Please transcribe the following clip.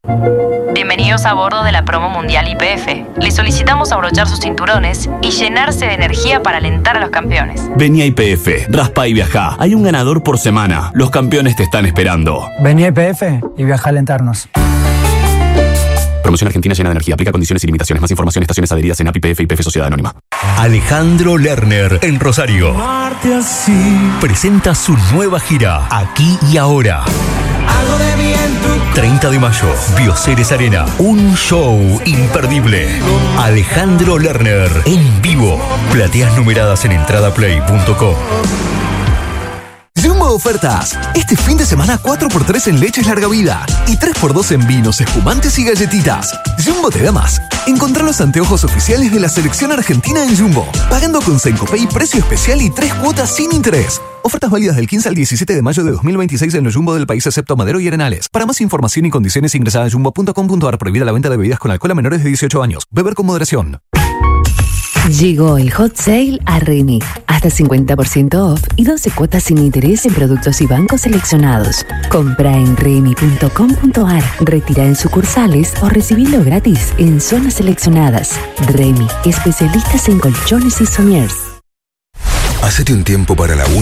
Bienvenidos a bordo de la promo mundial YPF. Les solicitamos abrochar sus cinturones y llenarse de energía para alentar a los campeones. Vení a YPF, raspa y viajá. Hay un ganador por semana. Los campeones te están esperando. Vení a YPF y viaja a alentarnos. Promoción Argentina llena de energía. Aplica condiciones y limitaciones. Más información en estaciones adheridas en API, YPF y YPF Sociedad Anónima. Alejandro Lerner en Rosario presenta su nueva gira Aquí y Ahora. 30 de mayo, Bioceres Arena. Un show imperdible. Alejandro Lerner en vivo. Plateas numeradas en entradaplay.com. Jumbo Ofertas. Este fin de semana 4x3 en leches larga vida y 3x2 en vinos, espumantes y galletitas. Jumbo te da más. Encontrá los anteojos oficiales de la selección argentina en Jumbo, pagando con Sencopay, precio especial y 3 cuotas sin interés. Ofertas válidas del 15 al 17 de mayo de 2026 en los Jumbo del país excepto Madero y Arenales. Para más información y condiciones ingresada a jumbo.com.ar. Prohibida la venta de bebidas con alcohol a menores de 18 años. Beber con moderación. Llegó el hot sale a Remy. Hasta 50% off y 12 cuotas sin interés en productos y bancos seleccionados. Compra en remy.com.ar, retira en sucursales o recibilo gratis en zonas seleccionadas. Remy, especialistas en colchones y somiers. Hacete un tiempo para la